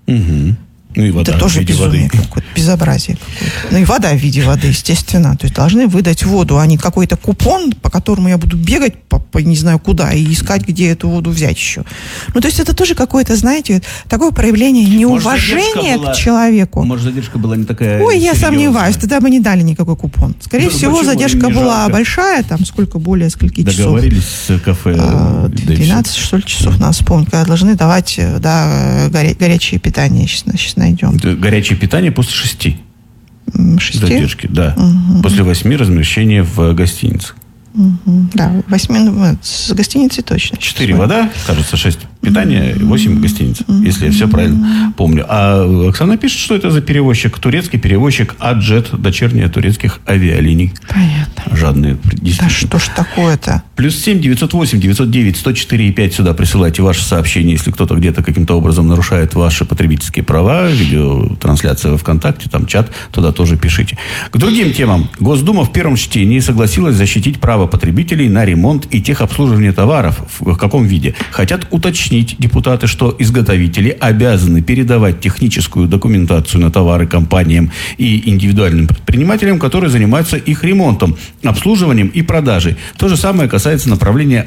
Угу. Ну и вода это тоже в виде безумие воды. какое-то, безобразие какое-то. Ну и вода в виде воды, естественно. То есть должны выдать воду, а не какой-то купон, по которому я буду бегать по не знаю куда и искать, где эту воду взять еще. Ну то есть это тоже какое-то, знаете, такое проявление неуважения к человеку. Может, задержка была не такая Ой, я серьезная. сомневаюсь, тогда бы не дали никакой купон. Скорее всего, задержка была большая, там сколько, более скольки часов. Договорились с кафе. 12, что ли, часов, надо вспомнить, когда должны давать, да, горячее питание. Сейчас найдем. Горячее питание после 6. 6? Задержки, да. Угу. После 8 размещения в гостинице. Угу. Да, 8 с гостиницей точно. 4 вода, кажется, 6 питания, 8 гостиниц, если я все правильно помню. А Оксана пишет, что это за перевозчик. Турецкий перевозчик Аджет, дочерняя турецких авиалиний. Понятно. Жадные. Да что ж такое-то? +7 908 909 104 и 5 сюда присылайте ваши сообщения, если кто-то где-то каким-то образом нарушает ваши потребительские права, видеотрансляция во ВКонтакте, там чат, туда тоже пишите. К другим темам. Госдума в первом чтении согласилась защитить право потребителей на ремонт и техобслуживание товаров. В каком виде? Хотят уточнить депутаты, что изготовители обязаны передавать техническую документацию на товары компаниям и индивидуальным предпринимателям, которые занимаются их ремонтом, обслуживанием и продажей. То же самое касается направления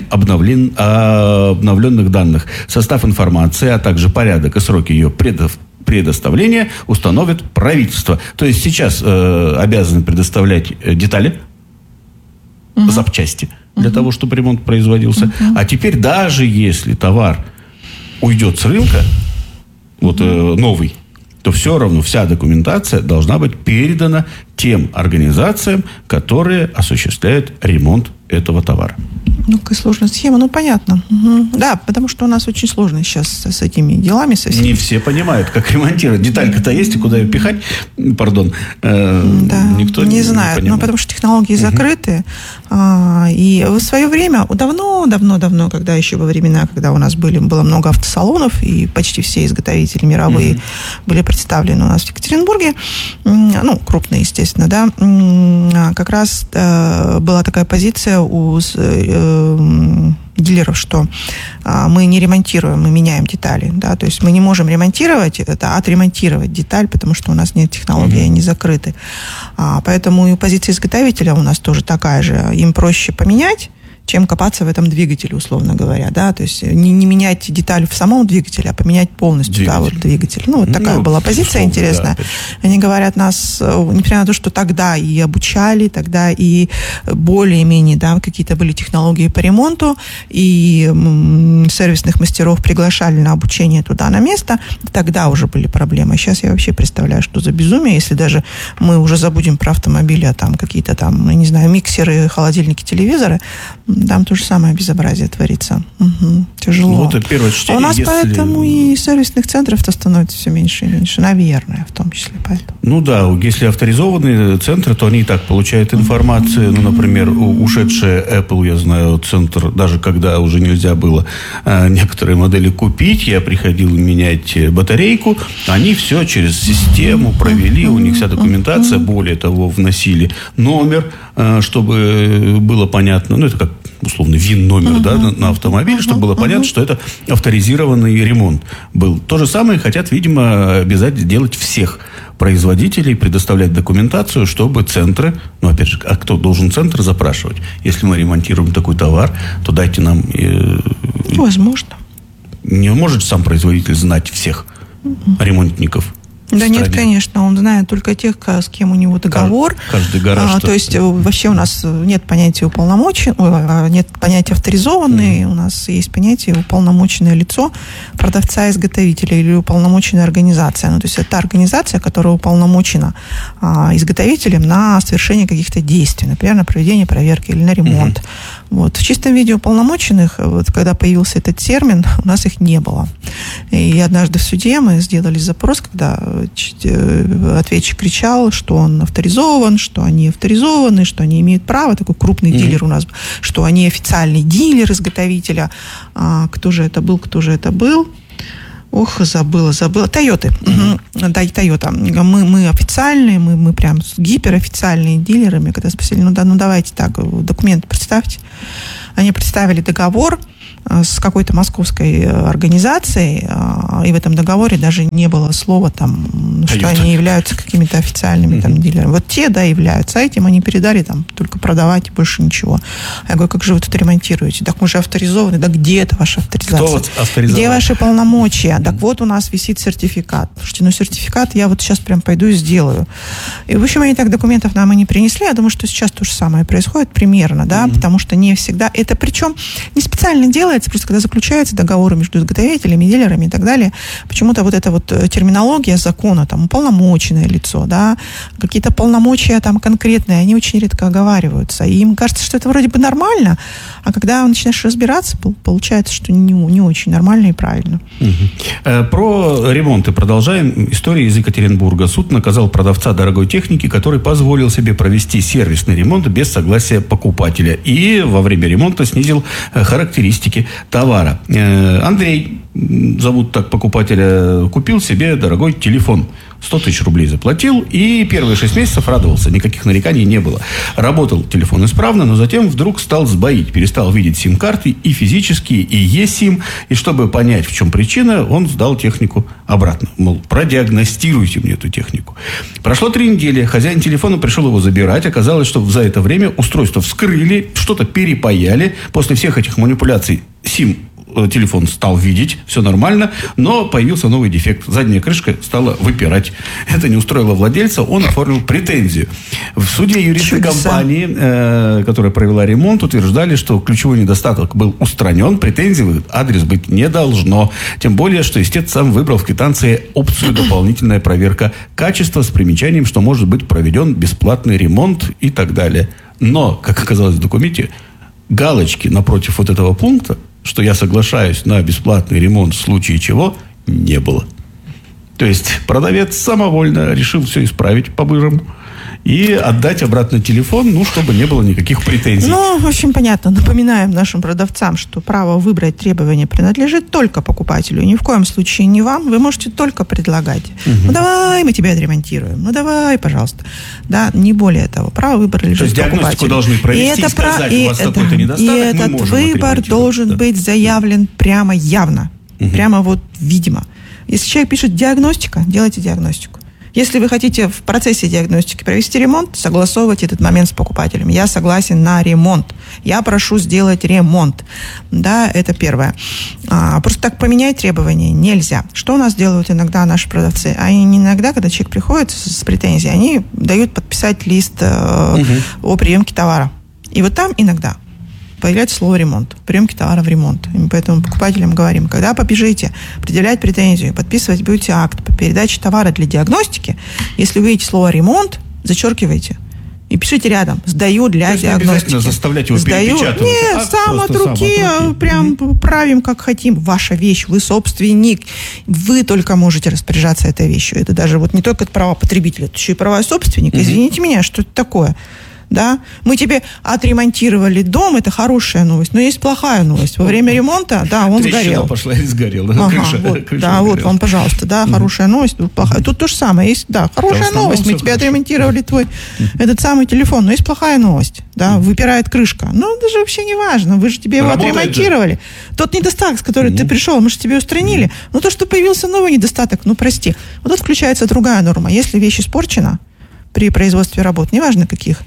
обновленных данных. Состав информации, а также порядок и сроки ее предоставления установит правительство. То есть сейчас обязаны предоставлять детали, запчасти для того, чтобы ремонт производился. А теперь даже если товар уйдет с рынка, новый, то все равно вся документация должна быть передана тем организациям, которые осуществляют ремонт этого товара. Ну, какая сложная схема, понятно. Угу. Да, потому что у нас очень сложно сейчас с этими делами. Со всеми. Не все понимают, как ремонтировать. Деталька-то есть, и куда ее пихать? Пардон. Никто не знает. Ну, потому что технологии закрыты. И в свое время, давно, когда еще во времена, когда у нас было много автосалонов, и почти все изготовители мировые были представлены у нас в Екатеринбурге, крупные, естественно, да, как раз была такая позиция у дилеров, что мы не ремонтируем, мы меняем детали, да, то есть мы не можем ремонтировать, это отремонтировать деталь, потому что у нас нет технологии, они закрыты. Поэтому и позиция изготовителя у нас тоже такая же, им проще поменять, чем копаться в этом двигателе, условно говоря, да, то есть не менять деталь в самом двигателе, а поменять полностью, двигатель. Такая была позиция интересная. Да, они говорят нас, несмотря на то, что тогда и обучали, тогда и более-менее, да, какие-то были технологии по ремонту, и сервисных мастеров приглашали на обучение туда, на место, тогда уже были проблемы. Сейчас я вообще представляю, что за безумие, если даже мы уже забудем про автомобили, а там какие-то там, я не знаю, миксеры, холодильники, телевизоры, там то же самое безобразие творится. Тяжело. Это первое чтение. У нас поэтому и сервисных центров-то становится все меньше и меньше. Наверное, в том числе поэтому. Если авторизованные центры, то они и так получают информацию. Например, ушедшая Apple, я знаю, центр, даже когда уже нельзя было некоторые модели купить, я приходил менять батарейку, они все через систему провели, у них вся документация, более того, вносили номер, чтобы было понятно, это как условно ВИН-номер на автомобиле, чтобы было понятно, что это авторизированный ремонт был. То же самое хотят, видимо, обязательно делать всех производителей, предоставлять документацию, чтобы центры, опять же, а кто должен центр запрашивать? Если мы ремонтируем такой товар, то дайте нам... Возможно. Не может сам производитель знать всех ремонтников? Да нет, конечно, он знает только тех, с кем у него договор. Каждый гараж. То есть вообще у нас нет понятия уполномоченный, нет понятия авторизованный, у нас есть понятие уполномоченное лицо продавца-изготовителя или уполномоченная организация. То есть это та организация, которая уполномочена изготовителем на совершение каких-то действий, например, на проведение проверки или на ремонт. В чистом виде уполномоченных, когда появился этот термин, у нас их не было. И однажды в суде мы сделали запрос, когда ответчик кричал, что он авторизован, что они авторизованы, что они имеют право, такой крупный дилер у нас, что они официальный дилер изготовителя. Кто же это был? забыла. Тойоты. Да, Тойота. Мы официальные, мы прям гиперофициальные дилерами, когда спросили, давайте так, документы представьте. Они представили договор с какой-то московской организацией, и в этом договоре даже не было слова, что они являются какими-то официальными дилерами. Вот те, являются, а этим они передали только продавать и больше ничего. Я говорю, как же вы тут ремонтируете? Так мы же авторизованы. Да где это ваша авторизация? Кто вот авторизовал? Где ваши полномочия? Так вот у нас висит сертификат. Слушайте, сертификат я вот сейчас прям пойду и сделаю. И, в общем, они так документов нам и не принесли. Я думаю, что сейчас то же самое происходит примерно, потому что не всегда... Это причем не специально делается, просто когда заключаются договоры между изготовителями, дилерами и так далее, почему-то вот эта вот терминология закона, уполномоченное лицо, какие-то полномочия конкретные, они очень редко оговариваются. И им кажется, что это вроде бы нормально, а когда начинаешь разбираться, получается, что не очень нормально и правильно. Про ремонты продолжаем. История из Екатеринбурга. Суд наказал продавца дорогой техники, который позволил себе провести сервисный ремонт без согласия покупателя. И во время ремонта снизил характеристики товара. Андрей, зовут так покупателя, купил себе дорогой телефон. 100 тысяч рублей заплатил, и первые 6 месяцев радовался. Никаких нареканий не было. Работал телефон исправно, но затем вдруг стал сбоить. Перестал видеть сим-карты и физические, и eSIM. И чтобы понять, в чем причина, он сдал технику обратно. Мол, продиагностируйте мне эту технику. Прошло 3 недели. Хозяин телефона пришел его забирать. Оказалось, что за это время устройство вскрыли, что-то перепаяли. После всех этих манипуляций телефон стал видеть, все нормально, но появился новый дефект. Задняя крышка стала выпирать. Это не устроило владельца, он оформил претензию. В суде юристы компании, которая провела ремонт, утверждали, что ключевой недостаток был устранен, претензий в адрес быть не должно. Тем более, что истец сам выбрал в квитанции опцию «Дополнительная проверка качества» с примечанием, что может быть проведен бесплатный ремонт и так далее. Но, как оказалось в документе, галочки напротив вот этого пункта, что я соглашаюсь на бесплатный ремонт в случае чего, не было. То есть продавец самовольно решил все исправить по-бырому и отдать обратно телефон, чтобы не было никаких претензий. Очень понятно. Напоминаем нашим продавцам, что право выбрать требования принадлежит только покупателю. Ни в коем случае не вам. Вы можете только предлагать. Давай мы тебя отремонтируем. Давай, пожалуйста. Не более того. Право выбора лежит покупателю. Диагностику должны провести и сказать, у вас такой-то недостаток, и этот выбор должен быть заявлен прямо явно. Прямо видимо. Если человек пишет диагностика, делайте диагностику. Если вы хотите в процессе диагностики провести ремонт, согласовывайте этот момент с покупателем. Я согласен на ремонт. Я прошу сделать ремонт. Это первое. Просто так поменять требования нельзя. Что у нас делают иногда наши продавцы? Они иногда, когда человек приходит с претензией, они дают подписать лист о приемке товара. И вот там иногда появляется слово «ремонт», приемки товара в ремонт. И мы поэтому покупателям говорим, когда побежите предъявлять претензию, подписывать будете акт по передаче товара для диагностики, если вы видите слово «ремонт», зачеркивайте и пишите рядом «сдаю для диагностики». Не обязательно заставлять его перепечатывать. Нет, сам от руки, прям правим, как хотим. Ваша вещь, вы собственник. Вы только можете распоряжаться этой вещью. Это даже не только права потребителя, это еще и права собственника. Извините меня, что это такое? Мы тебе отремонтировали дом, это хорошая новость, но есть плохая новость. Во время ремонта, он трещина сгорел. Пошла и сгорел. Крыша вам, пожалуйста, хорошая новость, плохая. Тут то же самое. Есть, хорошая новость, мы тебе отремонтировали твой этот самый телефон, но есть плохая новость, выпирает крышка. Это же вообще не важно, вы же тебе его отремонтировали. Тот недостаток, с которым ты пришел, мы же тебе устранили. Но то, что появился новый недостаток, прости. Вот тут включается другая норма. Если вещь испорчена при производстве работ, неважно каких,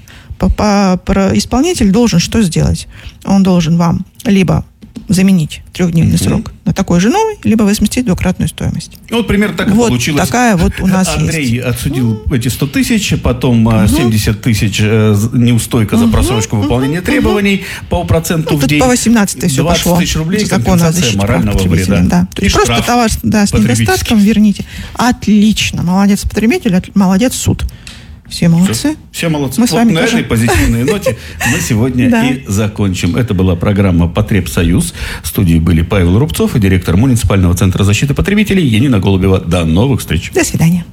исполнитель должен что сделать? Он должен вам либо заменить 3-дневный срок на такой же новый, либо возместить 2-кратную стоимость. Примерно так и получилось. Такая у нас Андрей есть. отсудил эти 100 тысяч, потом 70 тысяч неустойка за просрочку выполнения требований по проценту в день. По 18 все пошло. 20 тысяч рублей компенсация морального вреда. То есть просто товар с недостатком верните. Отлично. Молодец потребитель, молодец суд. Все молодцы. Все молодцы. Мы с вами на тоже. этой позитивной ноте мы сегодня и закончим. Это была программа «Потребсоюз». В студии были Павел Рубцов и директор муниципального центра защиты потребителей Янина Голубева. До новых встреч. До свидания.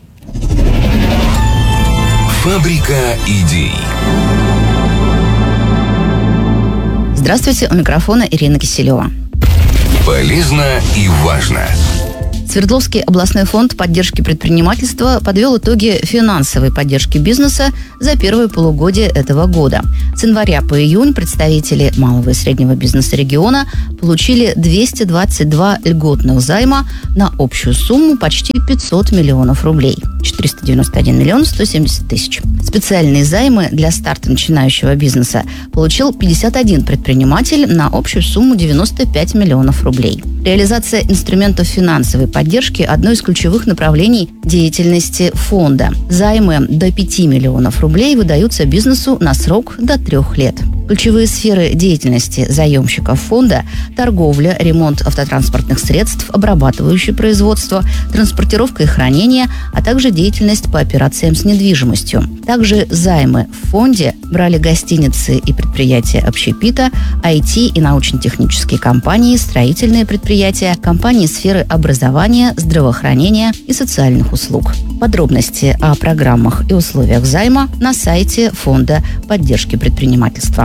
Фабрика идей. Здравствуйте, у микрофона Ирина Киселева. Полезно и важно. Свердловский областной фонд поддержки предпринимательства подвел итоги финансовой поддержки бизнеса за первое полугодие этого года. С января по июнь представители малого и среднего бизнеса региона получили 222 льготных займа на общую сумму почти 500 миллионов рублей. 491 миллион 170 тысяч. Специальные займы для старта начинающего бизнеса получил 51 предприниматель на общую сумму 95 миллионов рублей. Реализация инструментов финансовой поддержки – одно из ключевых направлений деятельности фонда. Займы до 5 миллионов рублей выдаются бизнесу на срок до 3 лет. Ключевые сферы деятельности заемщиков фонда – торговля, ремонт автотранспортных средств, обрабатывающее производство, транспортировка и хранение, а также деятельность по операциям с недвижимостью. Также займы в фонде брали гостиницы и предприятия общепита, IT и научно-технические компании, строительные предприятия, компании сферы образования, здравоохранения и социальных услуг. Подробности о программах и условиях займа на сайте Фонда поддержки предпринимательства.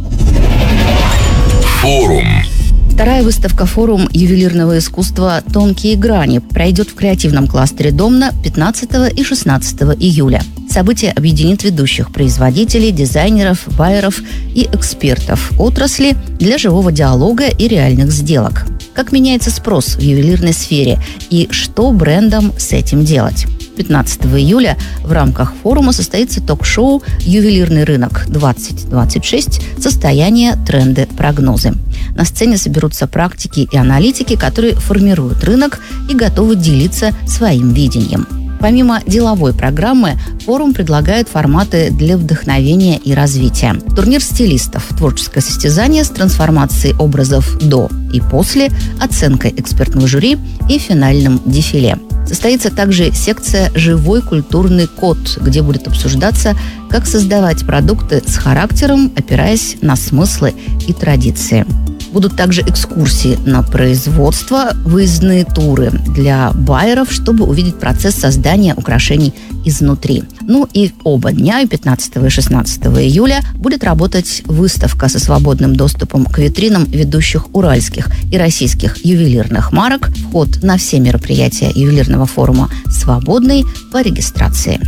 Форум. Вторая выставка «Форум ювелирного искусства. Тонкие грани» пройдет в креативном кластере Домна 15 и 16 июля. Событие объединит ведущих производителей, дизайнеров, байеров и экспертов отрасли для живого диалога и реальных сделок. Как меняется спрос в ювелирной сфере и что брендам с этим делать? 15 июля в рамках форума состоится ток-шоу «Ювелирный рынок 2026. Состояние, тренды, прогнозы». На сцене соберутся практики и аналитики, которые формируют рынок и готовы делиться своим видением. Помимо деловой программы, форум предлагает форматы для вдохновения и развития. Турнир стилистов, творческое состязание с трансформацией образов до и после, оценкой экспертного жюри и финальным дефиле. Состоится также секция «Живой культурный код», где будет обсуждаться, как создавать продукты с характером, опираясь на смыслы и традиции. Будут также экскурсии на производство, выездные туры для байеров, чтобы увидеть процесс создания украшений изнутри. Ну и оба дня, 15 и 16 июля, будет работать выставка со свободным доступом к витринам ведущих уральских и российских ювелирных марок. Вход на все мероприятия ювелирного форума свободный по регистрации.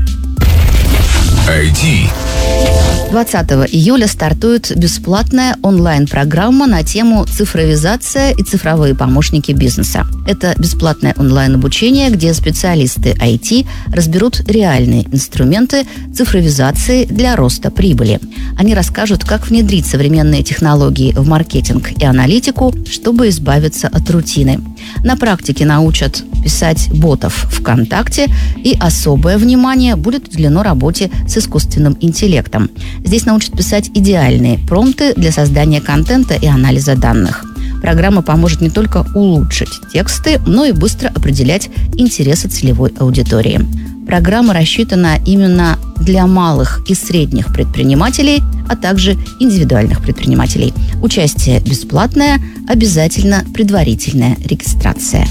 IT. 20 июля стартует бесплатная онлайн-программа на тему «Цифровизация и цифровые помощники бизнеса». Это бесплатное онлайн-обучение, где специалисты IT разберут реальные инструменты цифровизации для роста прибыли. Они расскажут, как внедрить современные технологии в маркетинг и аналитику, чтобы избавиться от рутины. На практике научат писать ботов ВКонтакте, и особое внимание будет уделено работе с искусственным интеллектом. Здесь научат писать идеальные промпты для создания контента и анализа данных. Программа поможет не только улучшить тексты, но и быстро определять интересы целевой аудитории. Программа рассчитана именно для малых и средних предпринимателей, а также индивидуальных предпринимателей. Участие бесплатное, обязательно предварительная регистрация.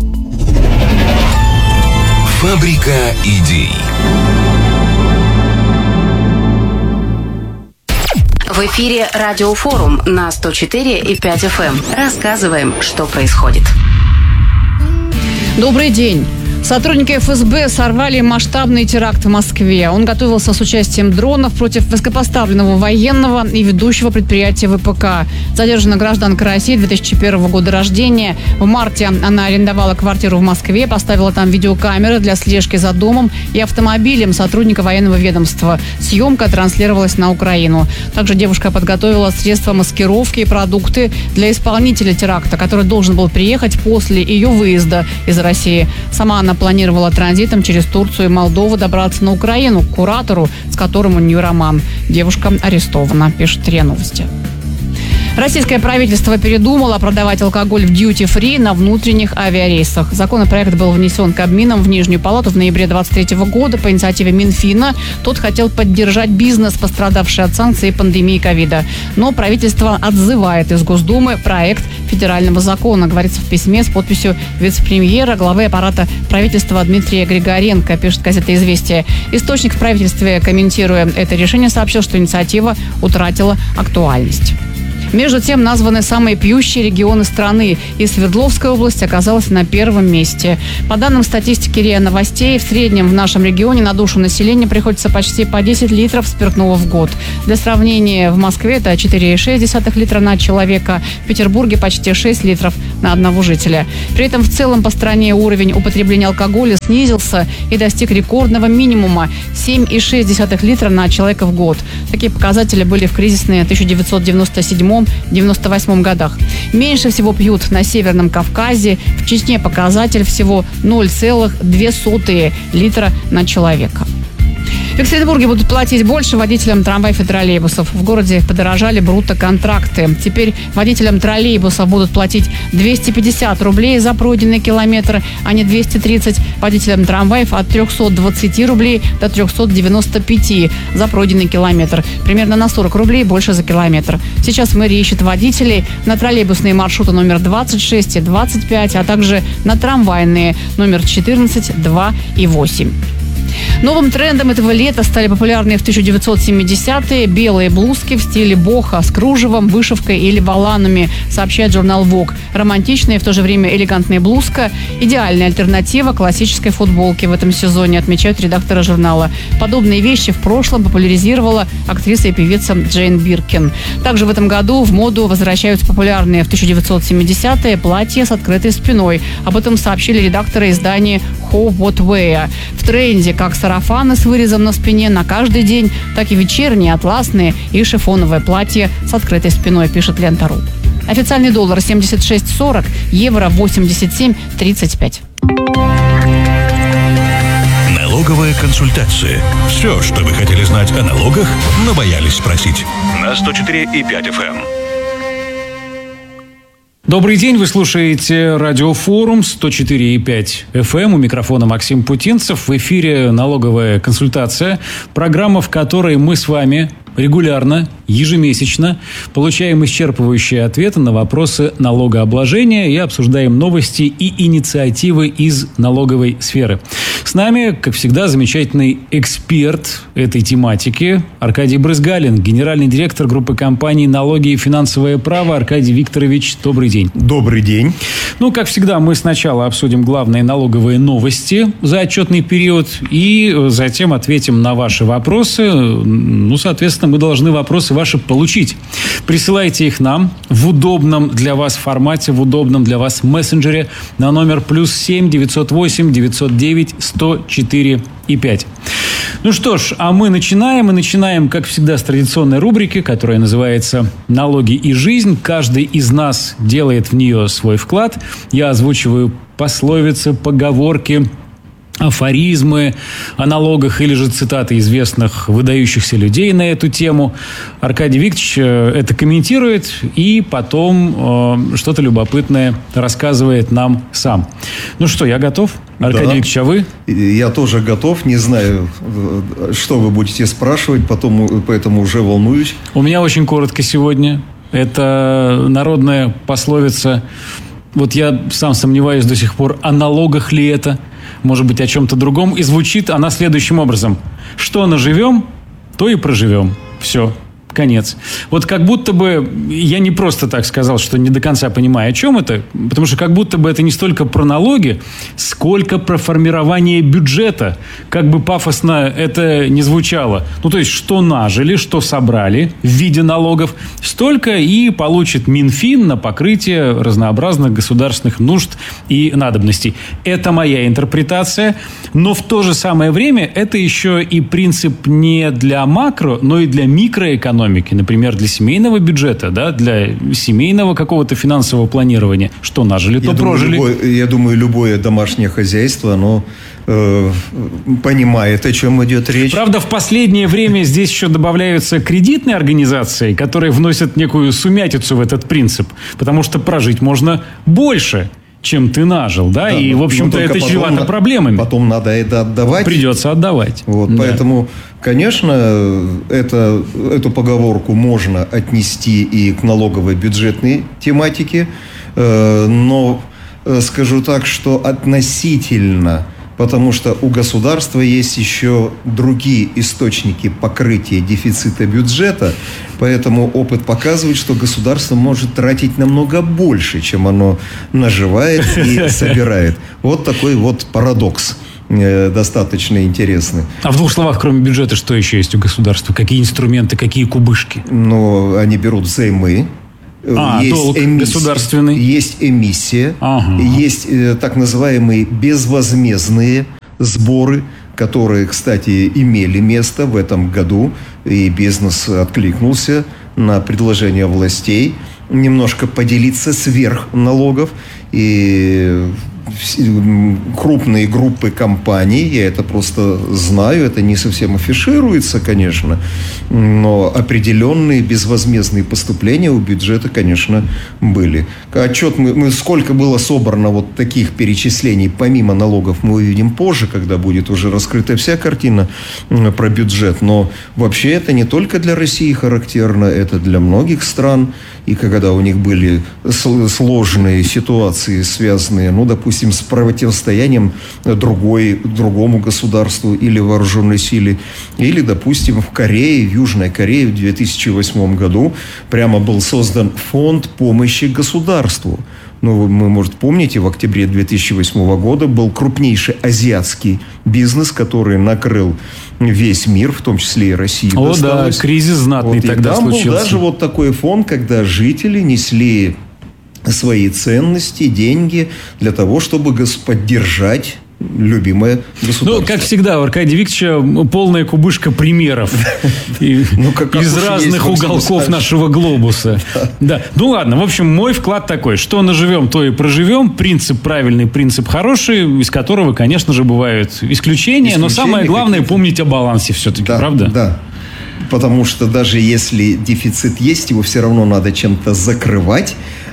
Фабрика идей. В эфире Радиофорум на 104,5 FM. Рассказываем, что происходит. Добрый день. Сотрудники ФСБ сорвали масштабный теракт в Москве. Он готовился с участием дронов против высокопоставленного военного и ведущего предприятия ВПК. Задержана гражданка России 2001 года рождения. В марте она арендовала квартиру в Москве, поставила там видеокамеры для слежки за домом и автомобилем сотрудника военного ведомства. Съемка транслировалась на Украину. Также девушка подготовила средства маскировки и продукты для исполнителя теракта, который должен был приехать после ее выезда из России. Сама она планировала транзитом через Турцию и Молдову добраться на Украину к куратору, с которым у нее роман. Девушка арестована, пишет РИА Новости. Российское правительство передумало продавать алкоголь в дьюти-фри на внутренних авиарейсах. Законопроект был внесен Кабмином в Нижнюю палату в ноябре 2023 года по инициативе Минфина. Тот хотел поддержать бизнес, пострадавший от санкций и пандемии ковида. Но правительство отзывает из Госдумы проект федерального закона, говорится в письме с подписью вице-премьера, главы аппарата правительства Дмитрия Григоренко, пишет газета «Известия». Источник в правительстве, комментируя это решение, сообщил, что инициатива утратила актуальность. Между тем, названы самые пьющие регионы страны, и Свердловская область оказалась на первом месте. По данным статистики РИА Новостей, в среднем в нашем регионе на душу населения приходится почти по 10 литров спиртного в год. Для сравнения, в Москве это 4,6 литра на человека, в Петербурге почти 6 литров на одного жителя. При этом в целом по стране уровень употребления алкоголя снизился и достиг рекордного минимума – 7,6 литра на человека в год. Такие показатели были в кризисные 1997-98 годах. Меньше всего пьют на Северном Кавказе. В Чечне показатель всего 0,02 литра на человека. В Екатеринбурге будут платить больше водителям трамваев и троллейбусов. В городе подорожали брутто-контракты. Теперь водителям троллейбусов будут платить 250 рублей за пройденный километр, а не 230. Водителям трамваев от 320 рублей до 395 за пройденный километр. Примерно на 40 рублей больше за километр. Сейчас мэрия ищет водителей на троллейбусные маршруты номер 26 и 25, а также на трамвайные номер 14, 2 и 8. Новым трендом этого лета стали популярные в 1970-е белые блузки в стиле бохо с кружевом, вышивкой или воланами, сообщает журнал Vogue. Романтичная и в то же время элегантная блузка – идеальная альтернатива классической футболке в этом сезоне, отмечают редакторы журнала. Подобные вещи в прошлом популяризировала актриса и певица Джейн Биркин. Также в этом году в моду возвращаются популярные в 1970-е платья с открытой спиной. Об этом сообщили редакторы издания How What Wear. В тренде как сарафаны с вырезом на спине на каждый день, так и вечерние, атласные и шифоновое платье с открытой спиной, пишет Лента.ру. Официальный доллар 76.40, евро 87.35. Налоговая консультация. Все, что вы хотели знать о налогах, но боялись спросить. На 104,5 FM. Добрый день, вы слушаете Радиофорум 104,5 FM. У микрофона Максим Путинцев. В эфире налоговая консультация. Программа, в которой мы с вами регулярно, ежемесячно получаем исчерпывающие ответы на вопросы налогообложения и обсуждаем новости и инициативы из налоговой сферы. С нами, как всегда, замечательный эксперт этой тематики Аркадий Брызгалин, генеральный директор группы компаний «Налоги и финансовое право». Аркадий Викторович, добрый день. Добрый день. Ну, как всегда, мы сначала обсудим главные налоговые новости за отчетный период и затем ответим на ваши вопросы. Ну, соответственно, мы должны вопросы ваши получить. Присылайте их нам в удобном для вас формате, в удобном для вас мессенджере на номер +7 908 909 104 и 5. Ну что ж, а мы начинаем. И начинаем, как всегда, с традиционной рубрики, которая называется «Налоги и жизнь». Каждый из нас делает в нее свой вклад. Я озвучиваю пословицы, поговорки, афоризмы о налогах или же цитаты известных выдающихся людей на эту тему. Аркадий Викторович это комментирует и потом что-то любопытное рассказывает нам сам. Ну что, я готов? Аркадий Викторович, а вы? Я тоже готов. Не знаю, что вы будете спрашивать, поэтому уже волнуюсь. У меня очень коротко сегодня. Это народная пословица. Вот я сам сомневаюсь до сих пор, о налогах ли это, может быть, о чем-то другом. И звучит она следующим образом. Что наживем, то и проживем. Все. Конец. Вот как будто бы, я не просто так сказал, что не до конца понимаю, о чем это, потому что как будто бы это не столько про налоги, сколько про формирование бюджета, как бы пафосно это не звучало. Ну, то есть, что нажили, что собрали в виде налогов, столько и получит Минфин на покрытие разнообразных государственных нужд и надобностей. Это моя интерпретация, но в то же самое время это еще и принцип не для макро, но и для микроэкономики. Например, для семейного бюджета, да, для семейного какого-то финансового планирования. Что нажили, то прожили. Я думаю, любое домашнее хозяйство, оно понимает, о чем идет речь. Правда, в последнее время здесь еще добавляются кредитные организации, которые вносят некую сумятицу в этот принцип. потому что прожить можно больше, чем ты нажил, да, и, в общем-то, это чревато проблемами. Потом надо это отдавать. Придется отдавать. Вот, да. Поэтому, конечно, эту поговорку можно отнести и к налоговой бюджетной тематике, но скажу так, что относительно Потому что у государства есть еще другие источники покрытия дефицита бюджета, поэтому опыт показывает, что государство может тратить намного больше, чем оно наживает и собирает. Вот такой вот парадокс. Достаточно интересный. А в двух словах, кроме бюджета, что еще есть у государства? Какие инструменты, какие кубышки? Ну, они берут взаймы. Есть долг государственный. Есть эмиссия. Есть так называемые безвозмездные сборы, которые, кстати, имели место в этом году. И бизнес откликнулся на предложение властей немножко поделиться сверх налогов. И крупные группы компаний, я это просто знаю, это не совсем афишируется, конечно, но определенные безвозмездные поступления у бюджета, конечно, были. Отчет, сколько было собрано вот таких перечислений помимо налогов, мы увидим позже, когда будет уже раскрыта вся картина про бюджет, но вообще это не только для России характерно, это для многих стран, и когда у них были сложные ситуации, связанные, ну, допустим, с противостоянием другому государству или вооруженной силе. Или, допустим, в Корее, в Южной Корее в 2008 году прямо был создан фонд помощи государству. Ну, вы, может, помните, в октябре 2008 года был крупнейший азиатский бизнес, который накрыл весь мир, в том числе и Россию. О, досталось. Да, кризис знатный вот, тогда случился. Был даже вот такой фонд, когда жители несли свои ценности, деньги для того, чтобы поддержать любимое государство. Ну, как всегда, у Аркадия Викторовича полная кубышка примеров из разных уголков нашего глобуса. Да. Ну, ладно. В общем, мой вклад такой. Что наживем, то и проживем. Принцип правильный, принцип хороший, из которого, конечно же, бывают исключения. Но самое главное, помнить о балансе все-таки, правда? Да. Потому что даже если дефицит есть, его все равно надо чем-то закрывать.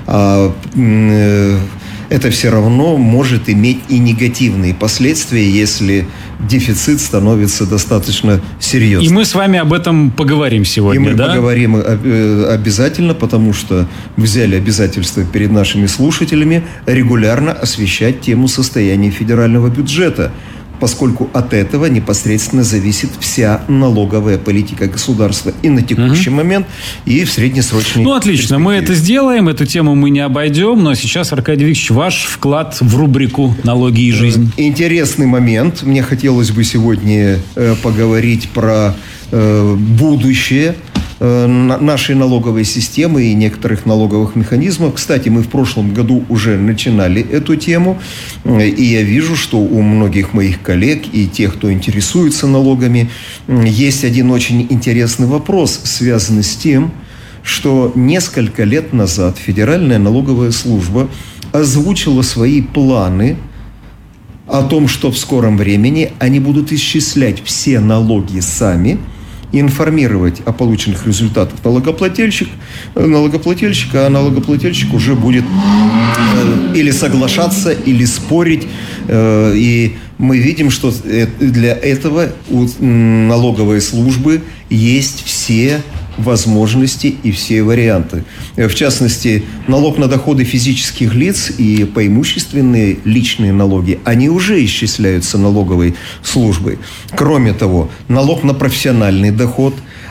Это все равно может иметь и негативные последствия, если дефицит становится достаточно серьезным. И мы с вами об этом поговорим сегодня, и мы поговорим обязательно, потому что взяли обязательство перед нашими слушателями регулярно освещать тему состояния федерального бюджета, поскольку от этого непосредственно зависит вся налоговая политика государства и на текущий момент, и в среднесрочной Ну, отлично, мы это сделаем, эту тему мы не обойдем, но сейчас, Аркадий Викторович, ваш вклад в рубрику «Налоги и жизнь». Интересный момент. Мне хотелось бы сегодня поговорить про будущее нашей налоговой системы и некоторых налоговых механизмов. Кстати, мы в прошлом году уже начинали эту тему, и я вижу, что у многих моих коллег и тех, кто интересуется налогами, есть один очень интересный вопрос, связанный с тем, что несколько лет назад Федеральная налоговая служба озвучила свои планы о том, что в скором времени они будут исчислять все налоги сами, информировать о полученных результатах налогоплательщика, а налогоплательщик уже будет или соглашаться, или спорить. И мы видим, что для этого у налоговой службы есть все возможности и все варианты. В частности, налог на доходы физических лиц и поимущественные личные налоги, они уже исчисляются налоговой службой. Кроме того, налог на профессиональный доход,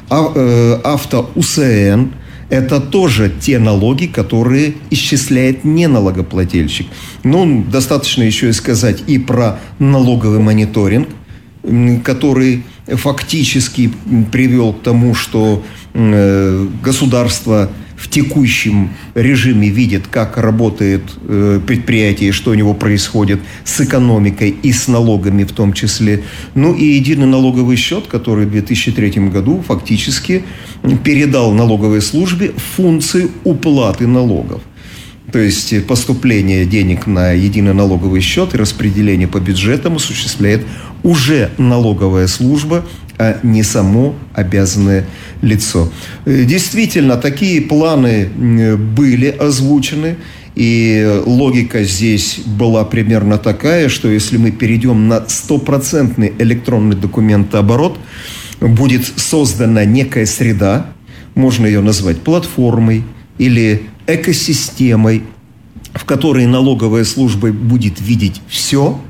авто-УСН – это тоже те налоги, которые исчисляет не налогоплательщик. Ну, достаточно еще и сказать и про налоговый мониторинг, который фактически привел к тому, что государство в текущем режиме видит, как работает предприятие, что у него происходит с экономикой и с налогами в том числе. Ну и единый налоговый счет, который в 2003 году фактически передал налоговой службе функции уплаты налогов. То есть поступление денег на единый налоговый счет и распределение по бюджетам осуществляет уже налоговая служба, а не само обязанное лицо. Действительно, такие планы были озвучены, и логика здесь была примерно такая, что если мы перейдем на 100% электронный документооборот, будет создана некая среда, можно ее назвать платформой или экосистемой, в которой налоговая служба будет видеть все,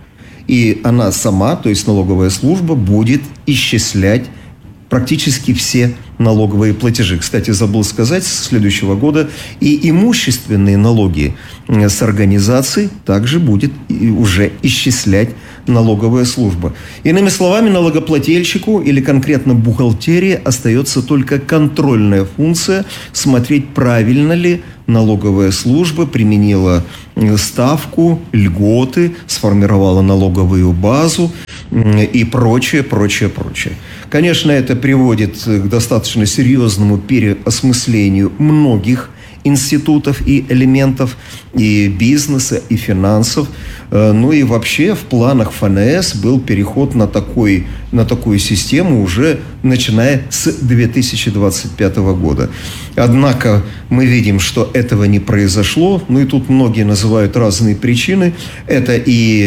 И она сама, то есть налоговая служба, будет исчислять практически все налоговые платежи. Кстати, забыл сказать, с следующего года и имущественные налоги с организаций также будет уже исчислять налоговая служба. Иными словами, налогоплательщику или конкретно бухгалтерии остается только контрольная функция смотреть, правильно ли налоговая служба применила ставку, льготы, сформировала налоговую базу и прочее, прочее, прочее. Конечно, это приводит к достаточно серьезному переосмыслению многих институтов и элементов и бизнеса, и финансов. Ну и вообще в планах ФНС был переход на такую систему уже начиная с 2025 года. Однако мы видим, что этого не произошло. Ну и тут многие называют разные причины. Это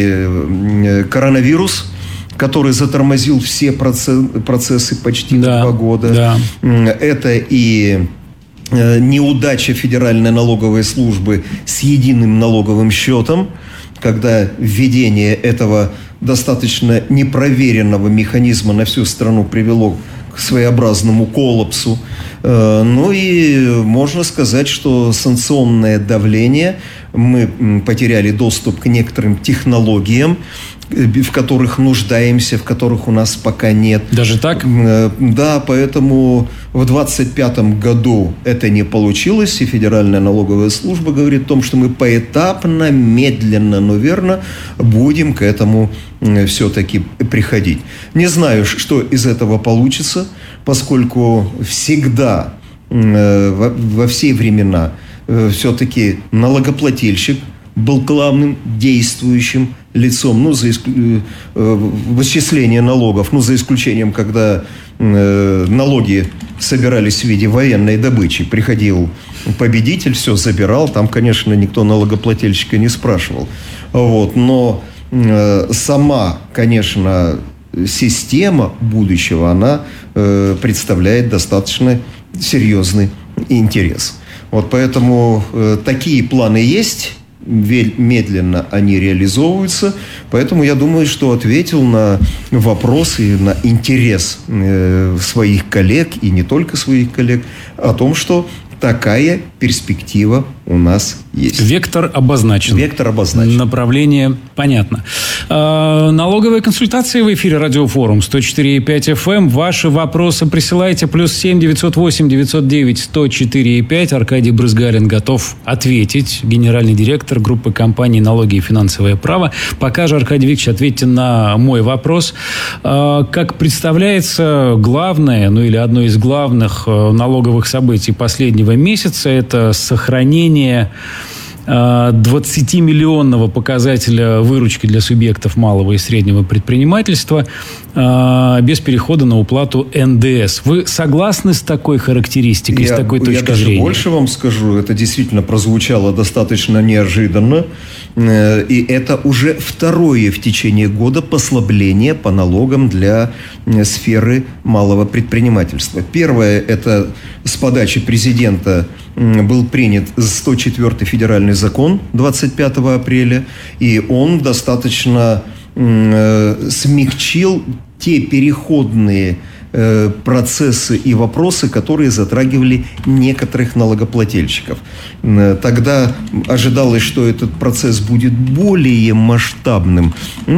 и коронавирус, который затормозил все процессы почти на 2 года. Да. Это и неудача Федеральной налоговой службы с единым налоговым счетом, когда введение этого достаточно непроверенного механизма на всю страну привело к своеобразному коллапсу. Ну и можно сказать, что санкционное давление, мы потеряли доступ к некоторым технологиям, в которых нуждаемся, в которых у нас пока нет. Даже так? Да, поэтому в 2025 году это не получилось, и Федеральная налоговая служба говорит о том, что мы поэтапно, медленно, но верно будем к этому все-таки приходить. Не знаю, что из этого получится, поскольку всегда, во все времена, все-таки налогоплательщик был главным действующим лицом, в исчислении налогов, за исключением, когда налоги собирались в виде военной добычи. Приходил победитель, все забирал, там, конечно, никто налогоплательщика не спрашивал. Но сама, конечно, система будущего, она представляет достаточно серьезный интерес. Поэтому такие планы есть. Медленно они реализовываются. Поэтому я думаю, что ответил на вопрос и на интерес своих коллег, и не только своих коллег, о том, что такая перспектива у нас есть. Вектор обозначен. Направление понятно. Налоговые консультации в эфире Радиофорум 104,5 FM. Ваши вопросы присылайте. +7 908 909 104,5. Аркадий Брызгалин готов ответить. Генеральный директор группы компаний «Налоги и финансовое право». Пока же, Аркадий Викторович, ответьте на мой вопрос. Как представляется, главное, или одно из главных налоговых событий последнего месяца – это сохранение 20-миллионного показателя выручки для субъектов малого и среднего предпринимательства без перехода на уплату НДС. Вы согласны с такой характеристикой, с такой точки зрения? Я даже больше вам скажу. Это действительно прозвучало достаточно неожиданно. И это уже второе в течение года послабление по налогам для сферы малого предпринимательства. Первое – это с подачи президента был принят 104-й федеральный закон 25 апреля, и он достаточно смягчил те переходные процессы и вопросы, которые затрагивали некоторых налогоплательщиков. Тогда ожидалось, что этот процесс будет более масштабным.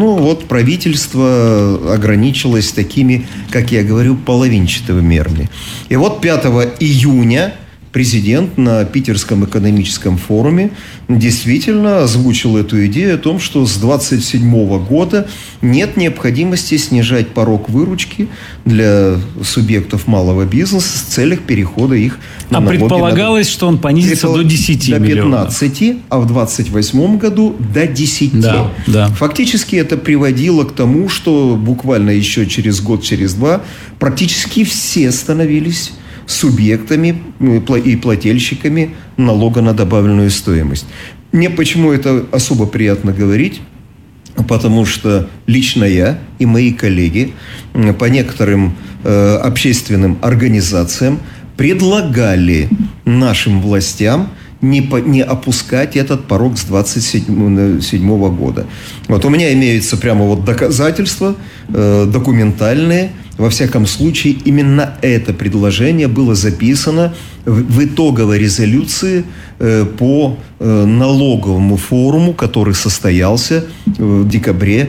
Правительство ограничилось такими, как я говорю, половинчатыми мерами. И 5 июня президент на Питерском экономическом форуме действительно озвучил эту идею о том, что с 2027 года нет необходимости снижать порог выручки для субъектов малого бизнеса с целью перехода их на налоги. Предполагалось, что он понизится до 10 миллионов. До 15, а в 2028 году до 10. Да. Фактически это приводило к тому, что буквально еще через год, через два практически все становились субъектами и плательщиками налога на добавленную стоимость. Мне почему это особо приятно говорить? Потому что лично я и мои коллеги по некоторым общественным организациям предлагали нашим властям не опускать этот порог с 27 года. Вот у меня имеются прямо вот доказательства документальные. Во всяком случае, именно это предложение было записано в итоговой резолюции по налоговому форуму, который состоялся в декабре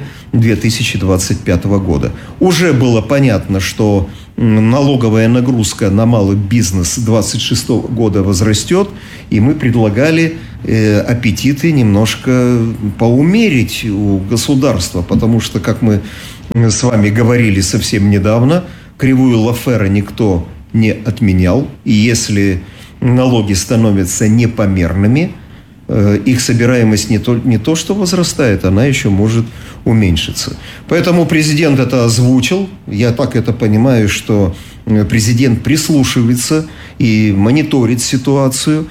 2025 года. Уже было понятно, что налоговая нагрузка на малый бизнес с 2026 года возрастет, и мы предлагали аппетиты немножко поумерить у государства, потому что, как мы с вами говорили совсем недавно, кривую Лафера никто не отменял, и если налоги становятся непомерными, их собираемость не то что возрастает, она еще может уменьшиться. Поэтому президент это озвучил. Я так это понимаю, что президент прислушивается и мониторит ситуацию.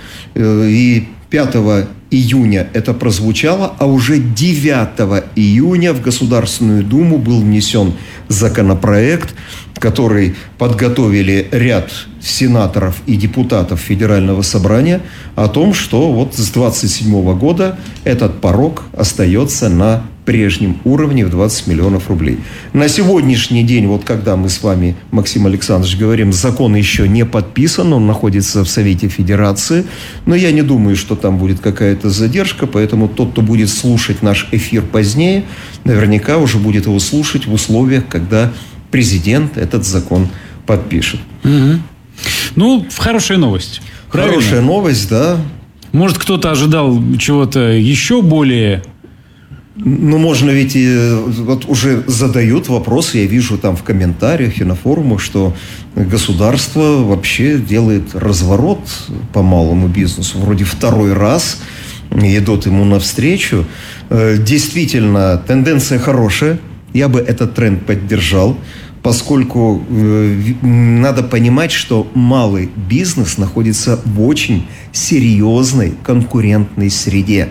И 5 июня это прозвучало, а уже 9 июня в Государственную Думу был внесен законопроект, который подготовили ряд сенаторов и депутатов Федерального собрания, о том, что вот с 27 года этот порог остается на прежнем уровне в 20 миллионов рублей. На сегодняшний день, вот когда мы с вами, Максим Александрович, говорим, закон еще не подписан, он находится в Совете Федерации, но я не думаю, что там будет какая-то задержка, поэтому тот, кто будет слушать наш эфир позднее, наверняка уже будет его слушать в условиях, когда президент этот закон подпишет. Угу. Ну, хорошая новость. Правильно? Хорошая новость, да. Может, кто-то ожидал чего-то еще более... Ну, можно ведь вот уже задают вопрос, я вижу там в комментариях и на форумах, что государство вообще делает разворот по малому бизнесу. Вроде второй раз идут ему навстречу. Действительно, тенденция хорошая. Я бы этот тренд поддержал, поскольку надо понимать, что малый бизнес находится в очень серьезной конкурентной среде.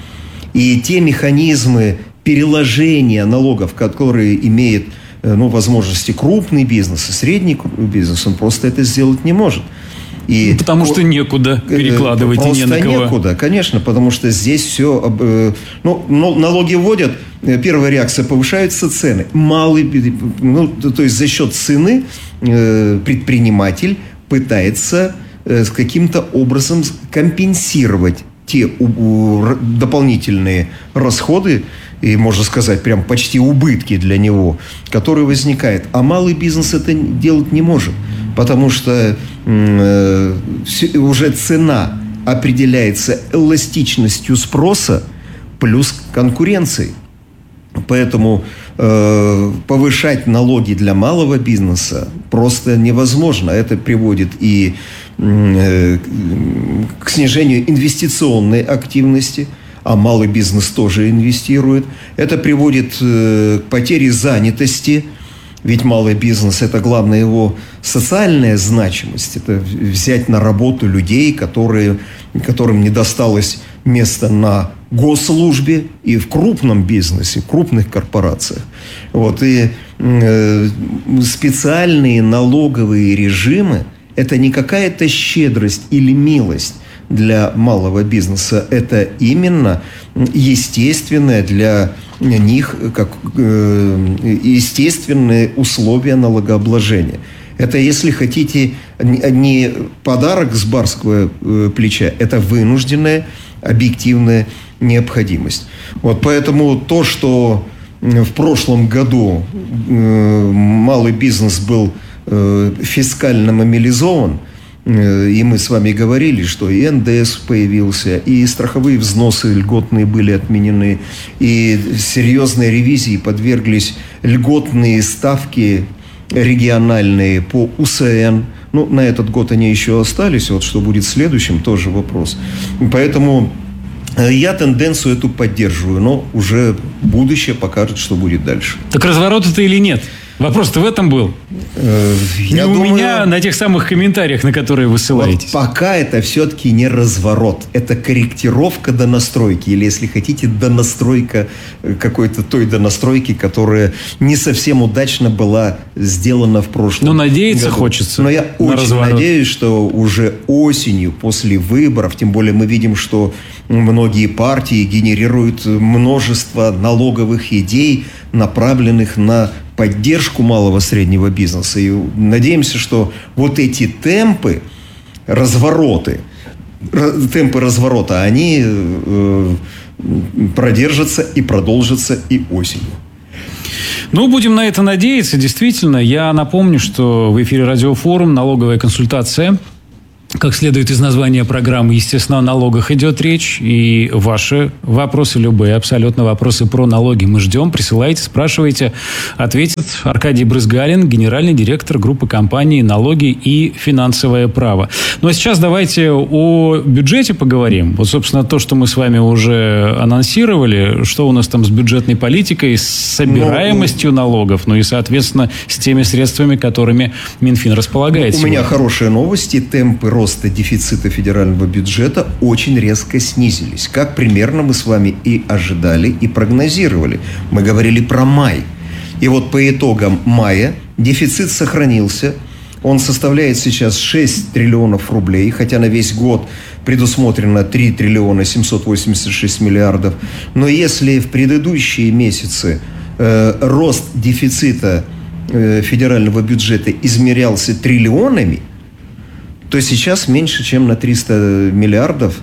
И те механизмы переложения налогов, которые имеет возможности крупный бизнес и средний бизнес, он просто это сделать не может. И потому что некуда перекладывать и не на кого. Некуда, конечно, потому что здесь все... налоги вводят, первая реакция, повышаются цены. То есть за счет цены предприниматель пытается каким-то образом компенсировать те дополнительные расходы, и, можно сказать, прям почти убытки для него, которые возникают. А малый бизнес это делать не может, потому что уже цена определяется эластичностью спроса плюс конкуренцией. Поэтому повышать налоги для малого бизнеса просто невозможно. Это приводит и к снижению инвестиционной активности, а малый бизнес тоже инвестирует. Это приводит к потере занятости, ведь малый бизнес – это главная его социальная значимость. Это взять на работу людей, которым не досталось места на госслужбе и в крупном бизнесе, в крупных корпорациях. И специальные налоговые режимы – это не какая-то щедрость или милость для малого бизнеса. Это именно естественное для них, как естественные условия налогообложения. Это, если хотите, не подарок с барского плеча, это вынужденная объективная необходимость. Поэтому то, что в прошлом году малый бизнес был фискально мобилизован, и мы с вами говорили, что и НДС появился, и страховые взносы льготные были отменены, и серьезной ревизии подверглись льготные ставки региональные по УСН. На этот год они еще остались, что будет следующим, тоже вопрос. Поэтому я тенденцию эту поддерживаю, но уже будущее покажет, что будет дальше. Так разворот это или нет? Вопрос-то в этом был. Я думаю, меня на тех самых комментариях, на которые вы ссылаетесь. Вот пока это все-таки не разворот. Это корректировка донастройки. Или, если хотите, донастройка какой-то той донастройки, которая не совсем удачно была сделана в прошлом году. Надеяться хочется. Но я очень надеюсь, что уже осенью, после выборов, тем более мы видим, что многие партии генерируют множество налоговых идей, направленных на поддержку малого и среднего бизнеса. И надеемся, что вот эти темпы разворота, они продержатся и продолжатся и осенью. Будем на это надеяться. Действительно, я напомню, что в эфире Радиофорум «Налоговая консультация». Как следует из названия программы, естественно, о налогах идет речь. И ваши вопросы, любые абсолютно вопросы про налоги мы ждем. Присылайте, спрашивайте. Ответит Аркадий Брызгалин, генеральный директор группы компаний «Налоги и финансовое право». Ну, а сейчас давайте о бюджете поговорим. Вот, собственно, то, что мы с вами уже анонсировали. Что у нас там с бюджетной политикой, с собираемостью налогов, и, соответственно, с теми средствами, которыми Минфин располагает. У меня хорошие новости. Темпы роста дефицита федерального бюджета очень резко снизились. Как примерно мы с вами и ожидали, и прогнозировали. Мы говорили про май. И вот по итогам мая дефицит сохранился. Он составляет сейчас 6 триллионов рублей, хотя на весь год предусмотрено 3 триллиона 786 миллиардов. Но если в предыдущие месяцы рост дефицита федерального бюджета измерялся триллионами, то сейчас меньше, чем на 300 миллиардов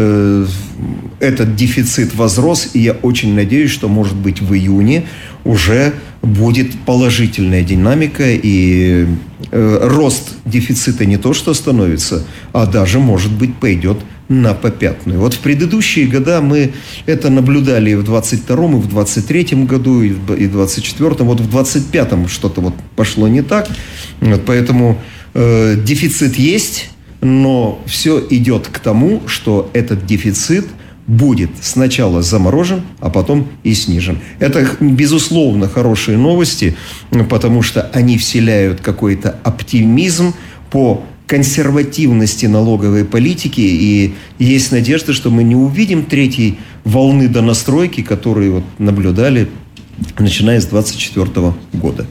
этот дефицит возрос. И я очень надеюсь, что, может быть, в июне уже будет положительная динамика. И рост дефицита не то что остановится, а даже, может быть, пойдет на попятную. Вот в предыдущие года мы это наблюдали и в 22-м, и в 23-м году, и в 24-м. Вот в 25-м что-то пошло не так. Поэтому дефицит есть, но все идет к тому, что этот дефицит будет сначала заморожен, а потом и снижен. Это, безусловно, хорошие новости, потому что они вселяют какой-то оптимизм по консервативности налоговой политики, и есть надежда, что мы не увидим третьей волны донастройки, которые наблюдали, начиная с 2024 года.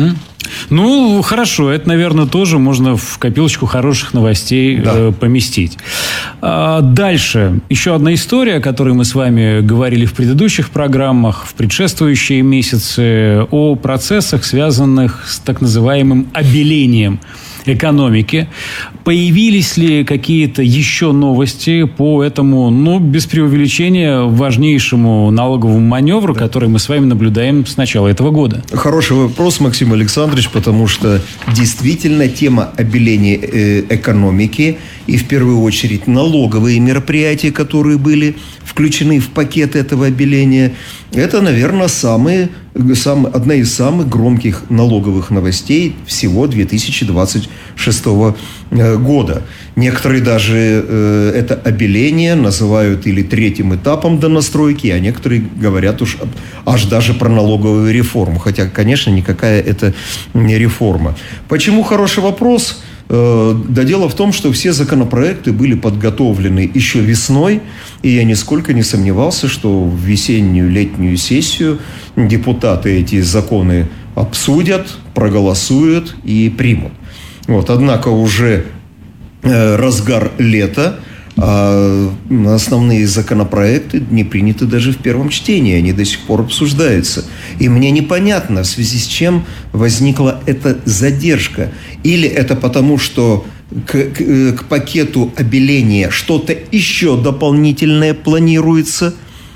Хорошо. Это, наверное, тоже можно в копилочку хороших новостей поместить. Дальше. Еще одна история, о которой мы с вами говорили в предыдущих программах, в предшествующие месяцы, о процессах, связанных с так называемым обелением экономики. Появились ли какие-то еще новости по этому, без преувеличения, важнейшему налоговому маневру, который мы с вами наблюдаем с начала этого года? Хороший вопрос, Максим Александрович, потому что действительно тема обеления экономики и, в первую очередь, налоговые мероприятия, которые были включены в пакет этого обеления, это, наверное, одна из самых громких налоговых новостей всего 2026 года. Некоторые даже это обеление называют или третьим этапом донастройки, а некоторые говорят аж даже про налоговую реформу. Хотя, конечно, никакая это не реформа. Почему? Хороший вопрос. Да дело в том, что все законопроекты были подготовлены еще весной, и я нисколько не сомневался, что в весеннюю, летнюю сессию депутаты эти законы обсудят, проголосуют и примут. Однако уже разгар лета, а основные законопроекты не приняты даже в первом чтении, они до сих пор обсуждаются. И мне непонятно, в связи с чем возникла эта задержка. Или это потому, что к пакету обеления что-то еще дополнительное планируется,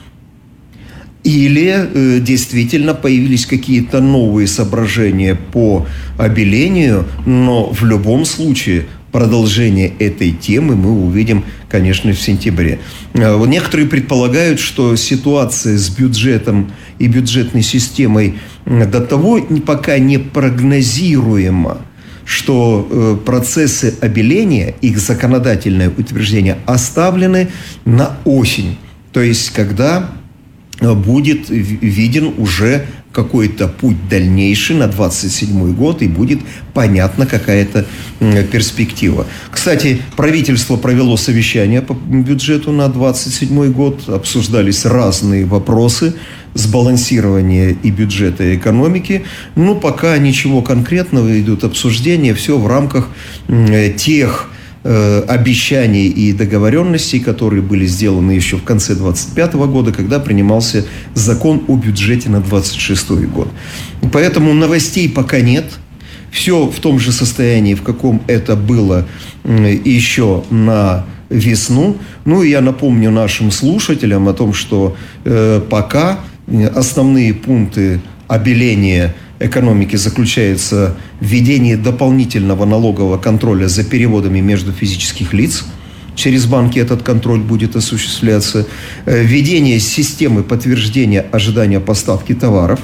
или действительно появились какие-то новые соображения по обелению, но в любом случае продолжение этой темы мы увидим, конечно, в сентябре. Некоторые предполагают, что ситуация с бюджетом и бюджетной системой до того пока не прогнозируема, что процессы обеления, их законодательное утверждение оставлены на осень. То есть, когда будет виден уже какой-то путь дальнейший на 27 год, и будет понятна какая-то перспектива. Кстати, правительство провело совещание по бюджету на 27 год, обсуждались разные вопросы сбалансирования и бюджета, и экономики. Но пока ничего конкретного, идут обсуждения, все в рамках тех обещаний и договоренностей, которые были сделаны еще в конце 2025 года, когда принимался закон о бюджете на 2026 год. Поэтому новостей пока нет. Все в том же состоянии, в каком это было еще на весну. Ну и я напомню нашим слушателям о том, что пока основные пункты обеления экономики заключается в введении дополнительного налогового контроля за переводами между физических лиц. Через банки этот контроль будет осуществляться. Введение системы подтверждения ожидания поставки товаров.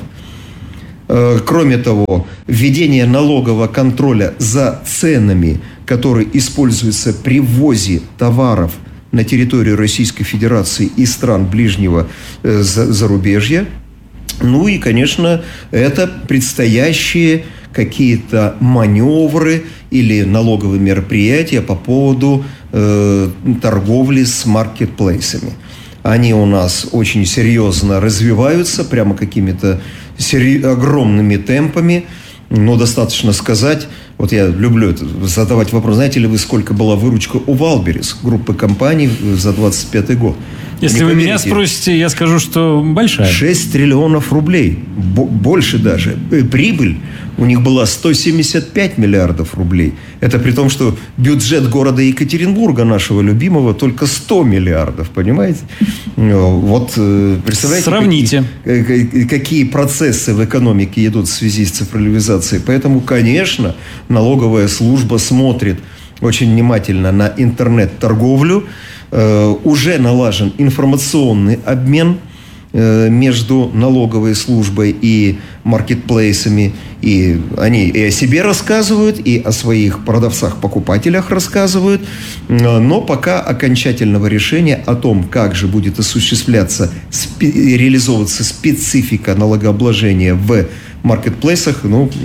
Кроме того, введение налогового контроля за ценами, которые используются при ввозе товаров на территорию Российской Федерации и стран ближнего зарубежья. Ну и, конечно, это предстоящие какие-то маневры или налоговые мероприятия по поводу торговли с маркетплейсами. Они у нас очень серьезно развиваются, прямо какими-то огромными темпами. Но достаточно сказать, вот я люблю задавать вопрос, знаете ли вы, сколько была выручка у Валберес, группы компаний за 2025 год? Если вы меня спросите, я скажу, что большая. 6 триллионов рублей, больше даже. Прибыль у них была 175 миллиардов рублей. Это при том, что бюджет города Екатеринбурга, нашего любимого, только 100 миллиардов, понимаете? Вот представляете, сравните, какие процессы в экономике идут в связи с цифровизацией. Поэтому, конечно, налоговая служба смотрит очень внимательно на интернет-торговлю. Уже налажен информационный обмен между налоговой службой и маркетплейсами. И они и о себе рассказывают, и о своих продавцах-покупателях рассказывают. Но пока окончательного решения о том, как же будет осуществляться, реализовываться специфика налогообложения в маркетплейсах,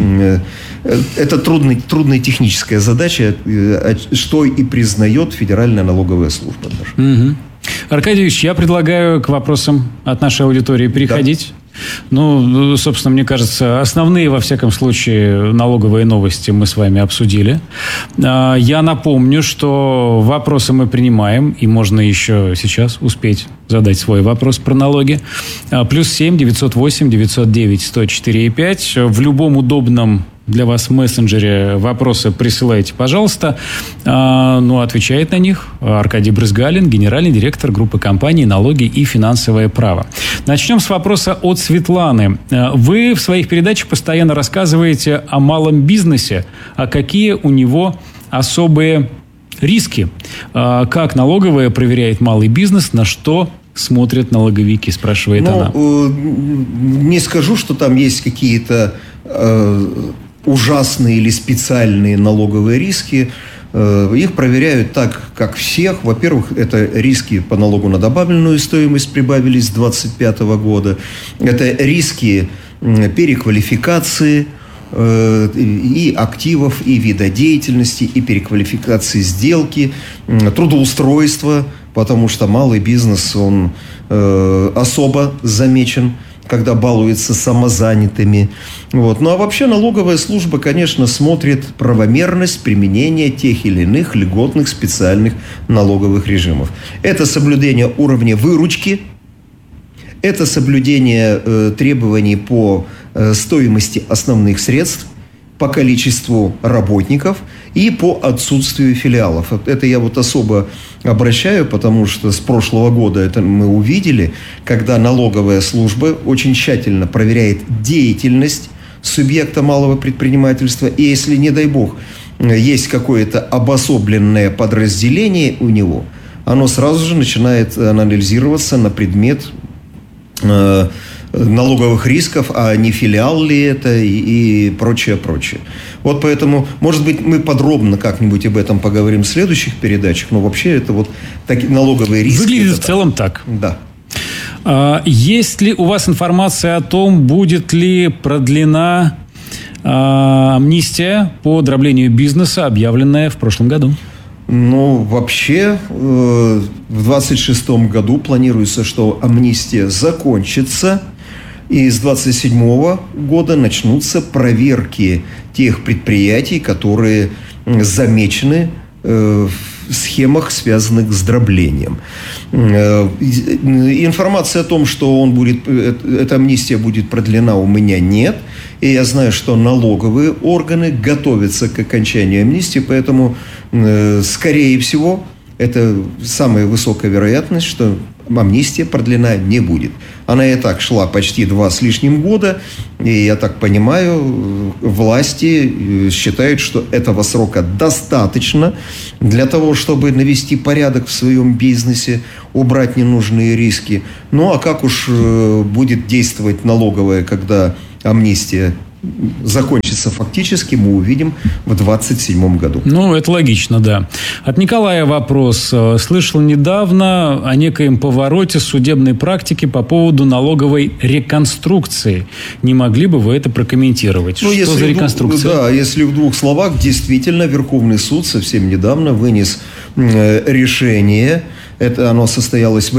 это трудная техническая задача, что и признает Федеральная налоговая служба. Угу. Аркадий Ильич, я предлагаю к вопросам от нашей аудитории переходить. Да. Собственно, мне кажется, основные, во всяком случае, налоговые новости мы с вами обсудили. Я напомню, что вопросы мы принимаем, и можно еще сейчас успеть задать свой вопрос про налоги. +7 908 909 104 5. В любом удобном для вас мессенджере вопросы присылайте, пожалуйста. Отвечает на них Аркадий Брызгалин, генеральный директор группы компаний «Налоги и финансовое право». Начнем с вопроса от Светланы. Вы в своих передачах постоянно рассказываете о малом бизнесе, а какие у него особые риски? Как налоговая проверяет малый бизнес, на что смотрят налоговики, спрашивает она. Не скажу, что там есть какие-то ужасные или специальные налоговые риски. Их проверяют так, как всех. Во-первых, это риски по налогу на добавленную стоимость прибавились с 2025 года. Это риски переквалификации и активов, и вида деятельности, и переквалификации сделки, трудоустройства, потому что малый бизнес, он особо замечен, когда балуется самозанятыми. Вот. Ну, а вообще налоговая служба, конечно, смотрит правомерность применения тех или иных льготных специальных налоговых режимов. Это соблюдение уровня выручки, это соблюдение требований по стоимости основных средств, по количеству работников и по отсутствию филиалов. Это я особо обращаю, потому что с прошлого года это мы увидели, когда налоговая служба очень тщательно проверяет деятельность субъекта малого предпринимательства. И если, не дай бог, есть какое-то обособленное подразделение у него, оно сразу же начинает анализироваться на предмет налоговых рисков, а не филиал ли это и прочее. Вот поэтому, может быть, мы подробно как-нибудь об этом поговорим в следующих передачах, но вообще это такие налоговые риски. Выглядит в целом так. Да. Есть ли у вас информация о том, будет ли продлена амнистия по дроблению бизнеса, объявленная в прошлом году? Ну, вообще, в 2026 году планируется, что амнистия закончится, и с 2027 года начнутся проверки тех предприятий, которые замечены в схемах, связанных с дроблением. Информации о том, что эта амнистия будет продлена, у меня нет. И я знаю, что налоговые органы готовятся к окончанию амнистии, поэтому, скорее всего, это самая высокая вероятность, что амнистия продлена не будет. Она и так шла почти 2 с лишним года, и, я так понимаю, власти считают, что этого срока достаточно для того, чтобы навести порядок в своем бизнесе, убрать ненужные риски. Ну, а как уж будет действовать налоговая, когда амнистия закончится фактически, мы увидим в 2027 году. Ну, это логично, да. От Николая вопрос. Слышал недавно о некоем повороте судебной практики по поводу налоговой реконструкции. Не могли бы вы это прокомментировать? Что за реконструкция? Да, если в 2 словах, действительно, Верховный суд совсем недавно вынес решение. Это оно состоялось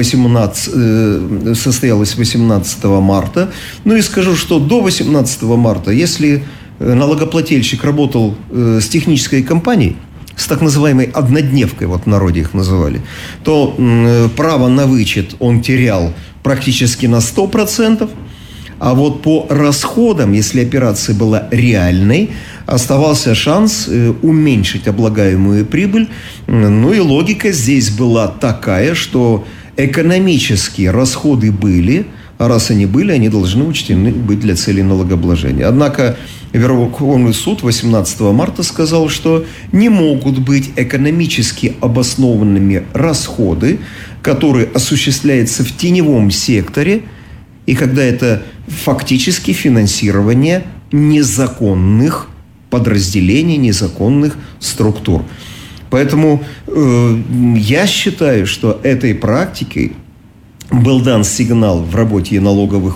18 марта. Ну и скажу, что до 18 марта, если налогоплательщик работал с технической компанией, с так называемой однодневкой, вот в народе их называли, то право на вычет он терял практически на 100%. А вот по расходам, если операция была реальной, оставался шанс уменьшить облагаемую прибыль. Ну и логика здесь была такая, что экономические расходы были, а раз они были, они должны учтены быть для целей налогообложения. Однако Верховный суд 18 марта сказал, что не могут быть экономически обоснованными расходы, которые осуществляются в теневом секторе, и когда это фактически финансирование незаконных подразделений, незаконных структур. Поэтому я считаю, что этой практикой был дан сигнал в работе налоговым